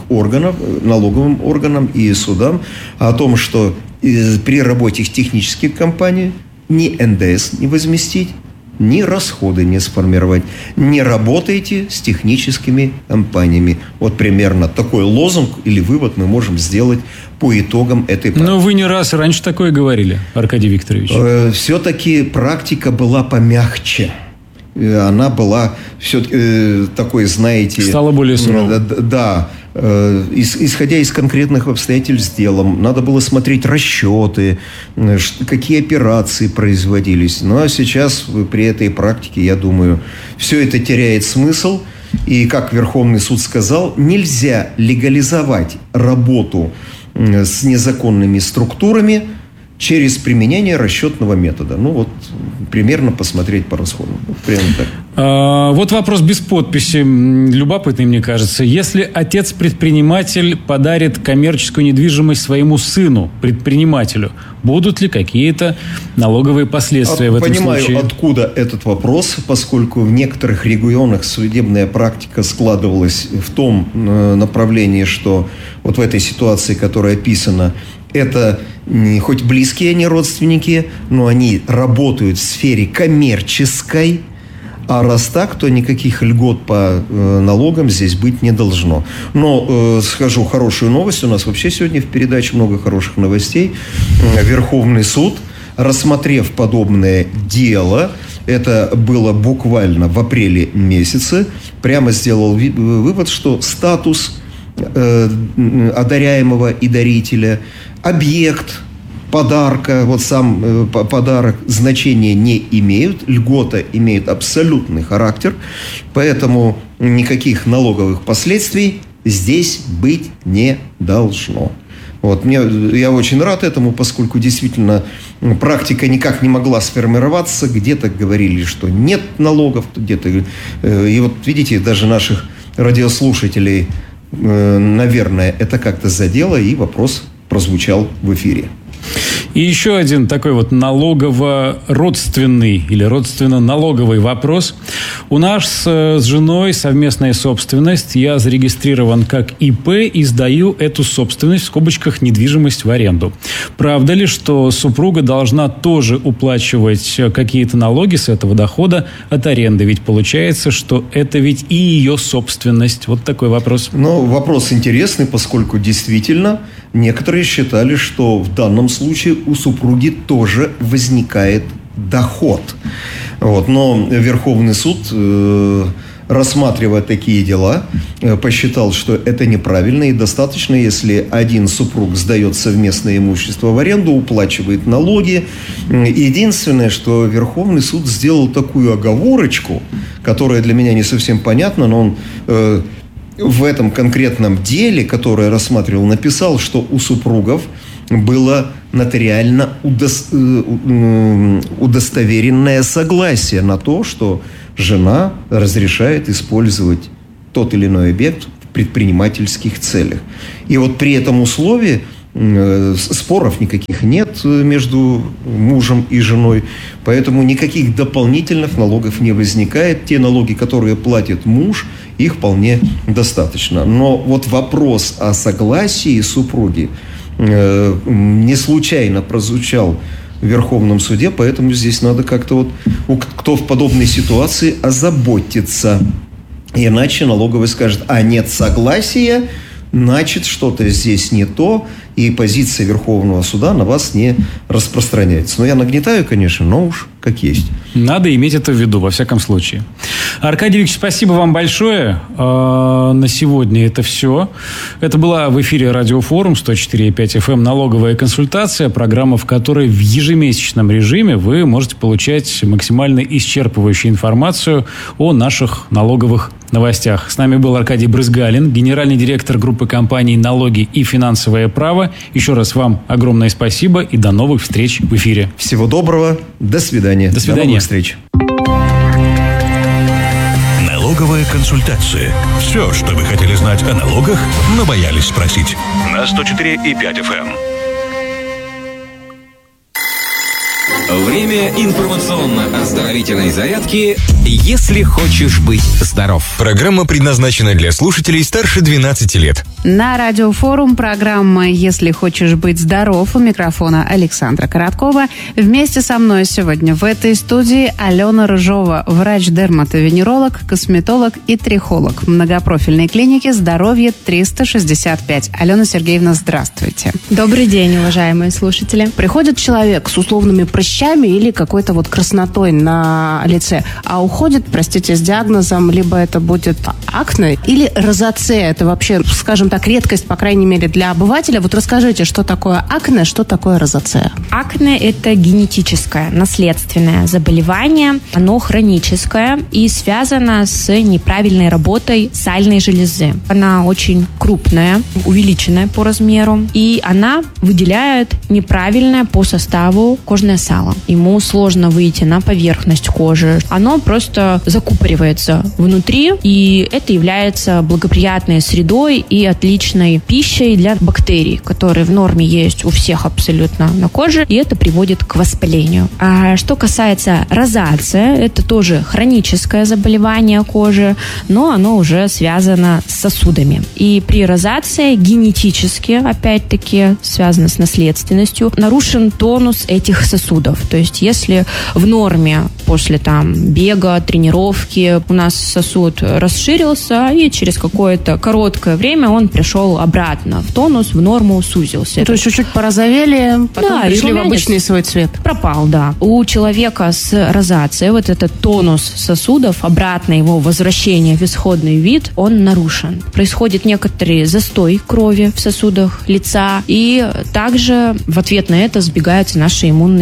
органам и судам о том, что при работе технических компаний ни НДС не возместить, ни расходы не сформировать. Не работайте с техническими компаниями. Вот примерно такой лозунг или вывод мы можем сделать по итогам этой практики. Но вы не раз раньше такое говорили, Аркадий Викторович. Все-таки практика была помягче. Она была все-таки такой, знаете... Стала более суровой. Да. Исходя из конкретных обстоятельств дела, надо было смотреть расчеты, какие операции производились. Ну, а сейчас при этой практике, я думаю, все это теряет смысл. И, как Верховный суд сказал, нельзя легализовать работу с незаконными структурами через применение расчетного метода. Ну, вот, примерно посмотреть по расходам. Вот, примерно так. Вот вопрос без подписи. Любопытный, мне кажется. Если отец-предприниматель подарит коммерческую недвижимость своему сыну, предпринимателю, будут ли какие-то налоговые последствия в этом случае? Понимаю, откуда этот вопрос, поскольку в некоторых регионах судебная практика складывалась в том направлении, что вот в этой ситуации, которая описана, это хоть близкие они родственники, но они работают в сфере коммерческой. А раз так, то никаких льгот по налогам здесь быть не должно. Но скажу хорошую новость. У нас вообще сегодня в передаче много хороших новостей. Верховный суд, рассмотрев подобное дело, это было буквально в апреле месяце, прямо сделал вывод, что статус одаряемого и дарителя, объект подарка, вот сам подарок значения не имеют, льгота имеет абсолютный характер, поэтому никаких налоговых последствий здесь быть не должно. Вот, я очень рад этому, поскольку действительно практика никак не могла сформироваться. Где-то говорили, что нет налогов, где-то... И вот видите, даже наших радиослушателей, наверное, это как-то задело, и вопрос прозвучал в эфире. И еще один такой вот налогово-родственный или родственно-налоговый вопрос. У нас с женой совместная собственность. Я зарегистрирован как ИП и сдаю эту собственность, в скобочках, недвижимость в аренду. Правда ли, что супруга должна тоже уплачивать какие-то налоги с этого дохода от аренды? Ведь получается, что это ведь и ее собственность. Вот такой вопрос. Ну, вопрос интересный, поскольку действительно некоторые считали, что в данном случае у супруги тоже возникает доход. Вот. Но Верховный суд, рассматривая такие дела, посчитал, что это неправильно, и достаточно, если один супруг сдает совместное имущество в аренду, уплачивает налоги. Единственное, что Верховный суд сделал такую оговорочку, которая для меня не совсем понятна, но он в этом конкретном деле, которое рассматривал, написал, что у супругов было нотариально удостоверенное согласие на то, что жена разрешает использовать тот или иной объект в предпринимательских целях. И вот при этом условии споров никаких нет между мужем и женой, поэтому никаких дополнительных налогов не возникает. Те налоги, которые платит муж, их вполне достаточно. Но вот вопрос о согласии супруги не случайно прозвучал в Верховном суде, поэтому здесь надо как-то кто в подобной ситуации озаботиться. Иначе налоговый скажет: а нет согласия, значит, что-то здесь не то, и позиция Верховного суда на вас не распространяется. Но я нагнетаю, конечно, но уж как есть. Надо иметь это в виду, во всяком случае. Аркадий Викторович, спасибо вам большое. На сегодня это все. Это была в эфире Радиофорум 104,5 FM «Налоговая консультация», программа, в которой в ежемесячном режиме вы можете получать максимально исчерпывающую информацию о наших налоговых новостях. С нами был Аркадий Брызгалин, генеральный директор группы компаний «Налоги и финансовое право». Еще раз вам огромное спасибо и до новых встреч в эфире. Всего доброго. До свидания. До свидания. До новых встреч. Налоговая консультация. Все, что вы хотели знать о налогах, но боялись спросить. На 104,5 FM. Время информационно-оздоровительной зарядки «Если хочешь быть здоров». Программа предназначена для слушателей старше 12 лет. На Радиофорум программа «Если хочешь быть здоров». У микрофона Александра Короткова. Вместе со мной сегодня в этой студии Алена Рыжова, врач-дерматовенеролог, косметолог и трихолог многопрофильной клиники «Здоровье 365». Алена Сергеевна, здравствуйте. Добрый день, уважаемые слушатели. Приходит человек с условными прыщами или какой-то вот краснотой на лице, а уходит, простите, с диагнозом, либо это будет акне или розацея. Это вообще, скажем так, редкость, по крайней мере, для обывателя. Вот расскажите, что такое акне, что такое розацея? Акне – это генетическое, наследственное заболевание. Оно хроническое и связано с неправильной работой сальной железы. Она очень крупная, увеличенная по размеру, и она выделяет неправильное по составу кожное сало. Ему сложно выйти на поверхность кожи. Оно просто закупоривается внутри, и это является благоприятной средой и отличной пищей для бактерий, которые в норме есть у всех абсолютно на коже, и это приводит к воспалению. А что касается розации, это тоже хроническое заболевание кожи, но оно уже связано с сосудами. И при розации генетически, опять-таки, связано с наследственностью, нарушен тонус этих сосудов. То есть, если в норме после бега, тренировки у нас сосуд расширился, и через какое-то короткое время он пришел обратно в тонус, в норму сузился. То есть чуть-чуть порозовели, потом пришли в обычный свой цвет. Пропал, да. У человека с розацией вот этот тонус сосудов, обратно его возвращение в исходный вид, он нарушен. Происходит некоторый застой крови в сосудах лица, и также в ответ на это сбегаются наши иммунные клетки.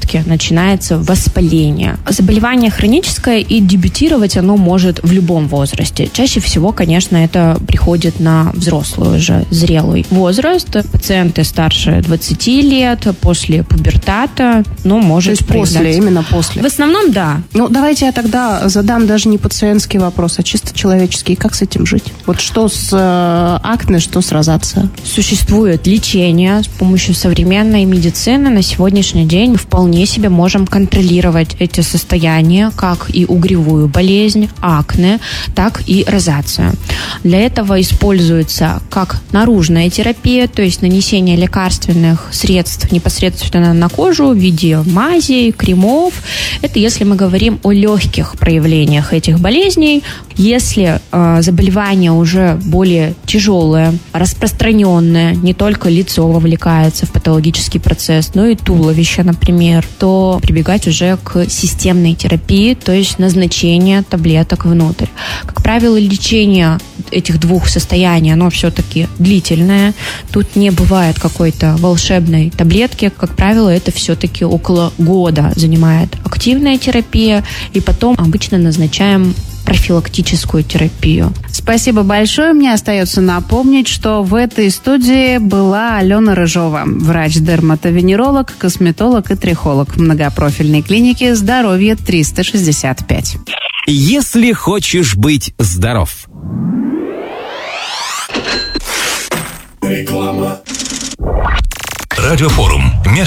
клетки начинается воспаление. Заболевание хроническое, и дебютировать оно может в любом возрасте. Чаще всего, конечно, это приходит на взрослый уже, зрелый возраст. Пациенты старше 20 лет, после пубертата, но может проявляться. После, именно после. В основном, да. Ну, давайте я тогда задам даже не пациентский вопрос, а чисто человеческий. Как с этим жить? Вот что с акне, что с розацией? Существует лечение с помощью современной медицины. На сегодняшний день мы вполне себе можем контролировать эти состояния, как и угревую болезнь, акне, так и розацию. Для этого используется как наружная терапия, то есть нанесение лекарственных средств непосредственно на кожу в виде мазей, кремов. Это если мы говорим о легких проявлениях этих болезней. Если заболевание уже более тяжелое, распространенное, не только лицо вовлекается в патологический процесс, но и туловище, например, то прибегать уже к системной терапии, то есть назначение таблеток внутрь. Как правило, лечение этих двух состояний, оно все-таки длительное. Тут не бывает какой-то волшебной таблетки. Как правило, это все-таки около года занимает активная терапия, и потом обычно назначаем профилактическую терапию. Спасибо большое. Мне остается напомнить, что в этой студии была Алена Рыжова, врач-дерматовенеролог, косметолог и трихолог в многопрофильной клинике «Здоровье 365». Если хочешь быть здоров. Радиофорум.